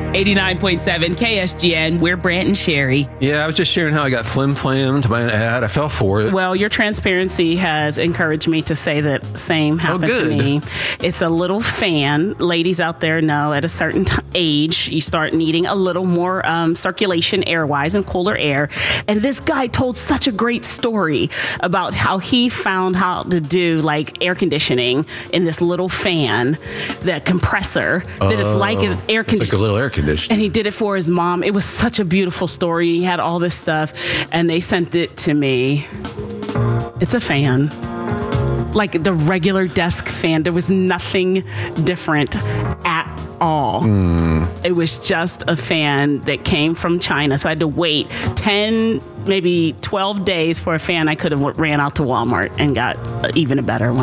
89.7 KSGN. We're Brant and Sherry. Yeah, I was just sharing how I got flim-flammed by an ad. I fell for it. Well, your transparency has encouraged me to say that same happened to me. It's a little fan. Ladies out there know at a certain age, you start needing a little more circulation air-wise and cooler air. And this guy told such a great story about how he found how to do like air conditioning in this little fan, the compressor, that it's like an air conditioner. Like a little air conditioner. And he did it for his mom. It was such a beautiful story. He had all this stuff, and they sent it to me. It's a fan. Like the regular desk fan. There was nothing different at all. It was just a fan that came from China. So I had to wait 10, maybe 12 days for a fan. I could have ran out to Walmart and got even a better one.